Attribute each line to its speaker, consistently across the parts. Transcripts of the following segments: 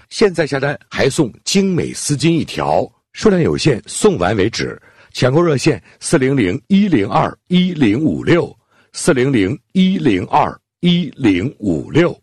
Speaker 1: 现在下单还送精美丝巾1条，数量有限，送完为止。抢购热线400-102-156，400-102-156。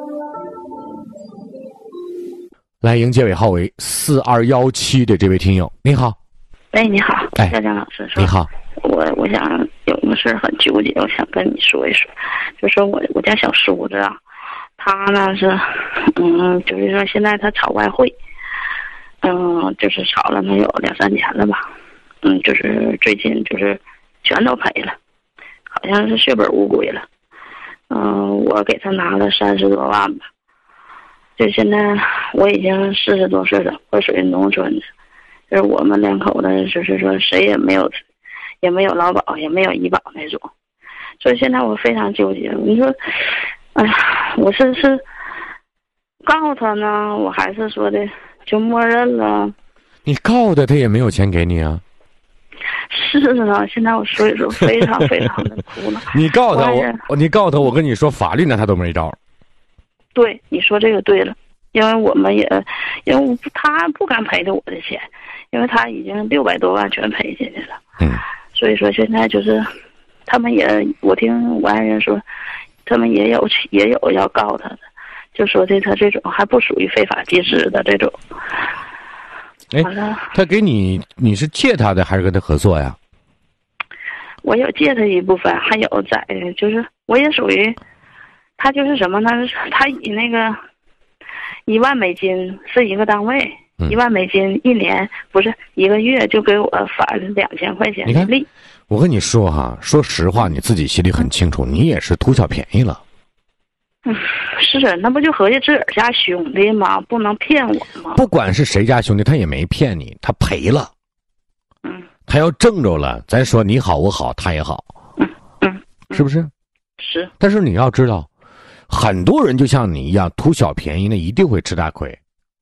Speaker 1: 来迎接尾号为4217的这位听友，你好。
Speaker 2: 哎，你好，
Speaker 1: 哎，
Speaker 2: 肖江老师说。
Speaker 1: 你好，
Speaker 2: 我想有个事很纠结，我想跟你说一说，就是我家小叔子啊，他呢是，就是说现在他炒外汇，就是炒了能有2-3年了吧，就是最近就是全都赔了，好像是血本无归了，我给他拿了30多万吧，就现在我已经40多岁了，我属于农村的，就是我们2口子，就是说谁也没有劳保，也没有医保那种，所以现在我非常纠结。你说，哎呀，我是告他呢，我还是说的就默认了？
Speaker 1: 你告他，他也没有钱给你啊。
Speaker 2: 是啊，现在我所以说非常非常的苦恼。
Speaker 1: 你告他，我跟你说，法律呢他都没招。
Speaker 2: 对，你说这个对了，因为他不敢赔的我的钱，因为他已经600多万全赔进去了。所以说现在就是他们我听我爱人说，他们也有要告他的，就说他这种还不属于非法集资的这种。
Speaker 1: 哎，他给你是借他的还是跟他合作呀？
Speaker 2: 我有借他一部分，还有就是我也属于，他就是什么呢？他以那个1万美金是一个单位，1万美金一年不是1个月就给我返2000块钱的利。
Speaker 1: 我跟你说哈，说实话，你自己心里很清楚，你也是图小便宜了。
Speaker 2: 是，那不就合计自个儿家兄弟吗？不能骗我吗？
Speaker 1: 不管是谁家兄弟，他也没骗你，他赔了。他要挣着了，咱说你好我好，他也好。是不是？
Speaker 2: 是。但
Speaker 1: 是你要知道，很多人就像你一样图小便宜，那一定会吃大亏。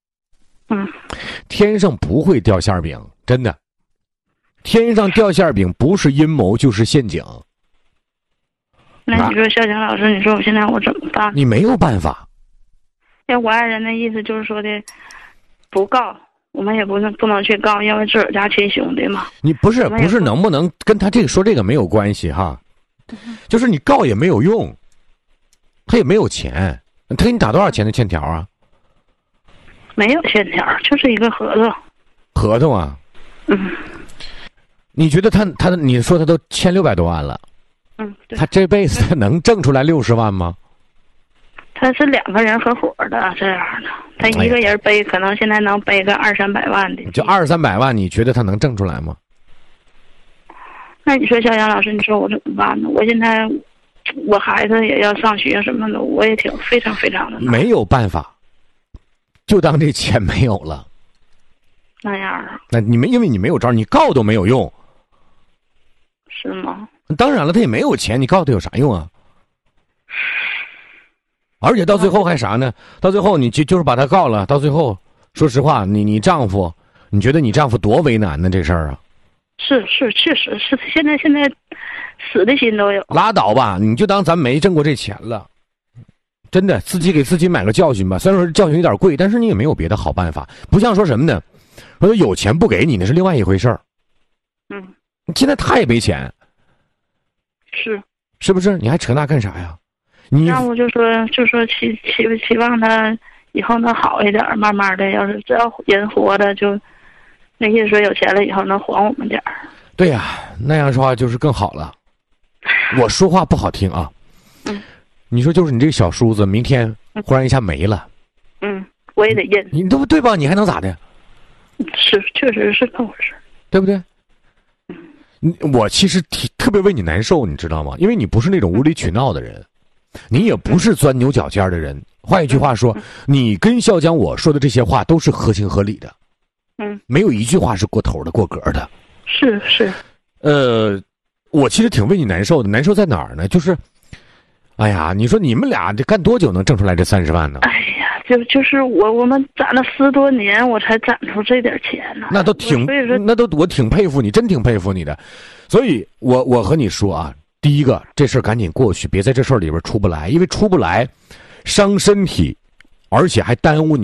Speaker 1: 天上不会掉馅饼，真的。天上掉馅饼不是阴谋就是陷阱。
Speaker 2: 那你说肖强老师，你说我现在我怎么办？
Speaker 1: 你没有办法。
Speaker 2: 因为我爱人的意思就是说的，不告，我们也不能去告，因为自个儿家亲兄弟嘛。
Speaker 1: 你不是能不能跟他说这个没有关系哈，就是你告也没有用，他也没有钱，他给你打多少钱的欠条啊？
Speaker 2: 没有欠条，就是一个合同。
Speaker 1: 合同啊？你觉得你说他都欠600多万了？
Speaker 2: 对。
Speaker 1: 他这辈子能挣出来60万吗？
Speaker 2: 他是2个人合伙的这样的，他一个人背，可能现在能背个200-300万的。
Speaker 1: 就200-300万，你觉得他能挣出来吗？
Speaker 2: 那你说肖阳老师，你说我怎么办呢？我现在我孩子也要上学什么的，我也非常非常的难。
Speaker 1: 没有办法，就当这钱没有了。
Speaker 2: 那样啊？
Speaker 1: 那因为你没有招，你告都没有用。
Speaker 2: 是吗？
Speaker 1: 当然了，他也没有钱，你告他有啥用啊？而且到最后还啥呢？到最后你就是把他告了，到最后说实话，你丈夫，你觉得你丈夫多为难呢？这事儿啊？
Speaker 2: 是，确实是，现在死的心都有。
Speaker 1: 拉倒吧，你就当咱没挣过这钱了。真的，自己给自己买个教训吧。虽然说教训有点贵，但是你也没有别的好办法。不像说什么呢？说有钱不给你，那是另外一回事儿。现在他也没钱。是不是？你还扯那干啥呀？
Speaker 2: 那我就说期望他以后能好一点，慢慢的，要是只要人活着，就那意思说有钱了以后能还我们点儿。
Speaker 1: 对呀，那样说话就是更好了。我说话不好听啊。你说就是你这个小叔子，明天忽然一下没了。
Speaker 2: 我也得认。
Speaker 1: 你都对吧？你还能咋的？
Speaker 2: 是，确实是那回事，
Speaker 1: 对不对？我其实特别为你难受，你知道吗？因为你不是那种无理取闹的人，你也不是钻牛角尖的人。换一句话说，你跟笑江我说的这些话都是合情合理的。没有一句话是过头的、过格的。
Speaker 2: 是。
Speaker 1: 我其实挺为你难受的，难受在哪儿呢？就是，哎呀，你说你们俩这干多久能挣出来这30万呢？
Speaker 2: 哎呀，就是我们攒了10多年，我才攒出这点钱呢。
Speaker 1: 那都我挺佩服你，真挺佩服你的。所以我和你说啊，第一个，这事儿赶紧过去，别在这事儿里边出不来，因为出不来，伤身体，而且还耽误你。